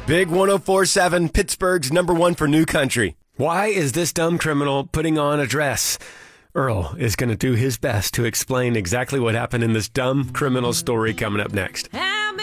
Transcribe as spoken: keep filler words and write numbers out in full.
Big one oh four point seven, Pittsburgh's number one for new country. Why is this dumb criminal putting on a dress? Earl is going to do his best to explain exactly what happened in this dumb criminal story coming up next.